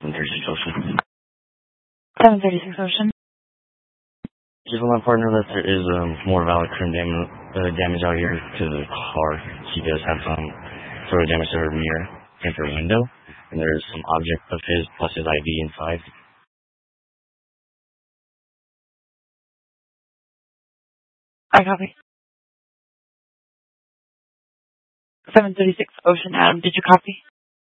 736 Ocean. 736 Ocean. Just my partner that there is more valid current damage out here to the car. She does have some sort of damage to her mirror and her window, and there's some object of his plus his ID inside. I copy. 736 Ocean Adam, did you copy?